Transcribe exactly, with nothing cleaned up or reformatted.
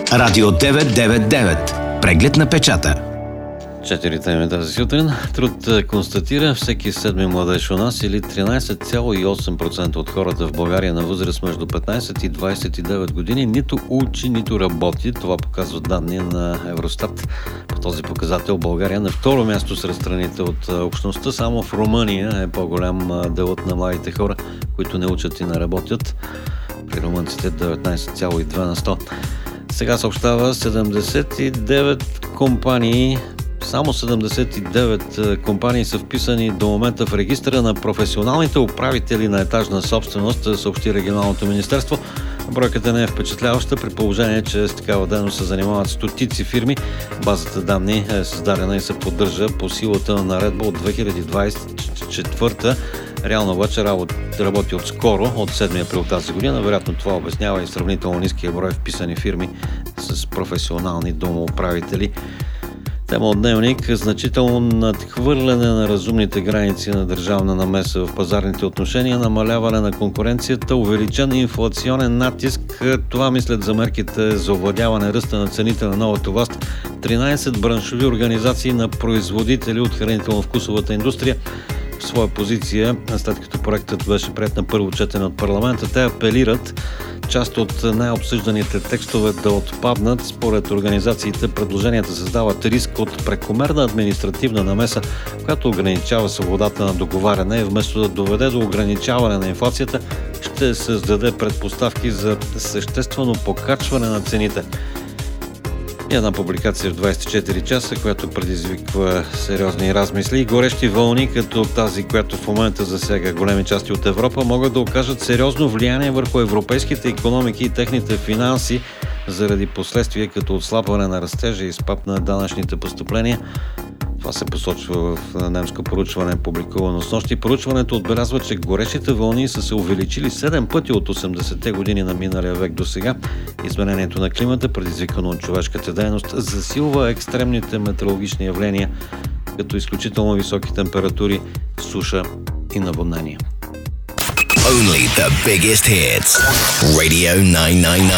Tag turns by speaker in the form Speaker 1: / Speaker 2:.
Speaker 1: Радио деветстотин деветдесет и девет. Преглед на печата.
Speaker 2: Четири теми тази сутрин. Труд констатира, всеки седми младеж у нас или тринадесет цяло и осем процента от хората в България на възраст между петнадесет и двадесет и девет години нито учи, нито работи. Това показват данни на Евростат. По този показател България на второ място сред страните от общността. Само в Румъния е по-голям делът на младите хора, които не учат и не работят. При румънците деветнадесет цяло и две на сто. Сега съобщава седемдесет и девет компании. Само седемдесет и девет компании са вписани до момента в регистъра на професионалните управители на етажна собственост, съобщи Регионалното министерство. Бройката не е впечатляваща при положение, че с такава дейност се занимават стотици фирми. Базата данни е създадена и се поддържа по силата на наредба от две хиляди двадесет и четвърта. Реално обаче работи отскоро, от седми април тази година. Вероятно това обяснява и сравнително ниския брой вписани фирми с професионални домоуправители. Тема от Дневник: значително надхвърляне на разумните граници на държавна намеса в пазарните отношения, намаляване на конкуренцията, увеличен инфлационен натиск. Това мислят за мерките за овладяване ръста на цените на новата власт. тринадесет браншови организации на производители от хранително-вкусовата индустрия. В своя позиция, след като проектът беше приет на първо четене от парламента, те апелират част от най-обсъжданите текстове да отпаднат. Според организациите предложенията създават риск от прекомерна административна намеса, която ограничава свободата на договаряне и вместо да доведе до ограничаване на инфлацията, ще създаде предпоставки за съществено покачване на цените. И една публикация в двадесет и четири часа, която предизвиква сериозни размисли. Горещи вълни, като тази, която в момента засяга големи части от Европа, могат да окажат сериозно влияние върху европейските икономики и техните финанси заради последствия като отслабване на растежа и спад на данъчните постъпления. Това се посочва в немско проучване, публикувано снощи. Проучването отбелязва, че горещите вълни са се увеличили седем пъти от осемдесетте години на миналия век до сега. Изменението на климата, предизвикано от човешката дейност, засилва екстремните метеорологични явления, като изключително високи температури, суша и наводнения.
Speaker 1: Only the biggest hits. Radio деветстотин деветдесет и девет.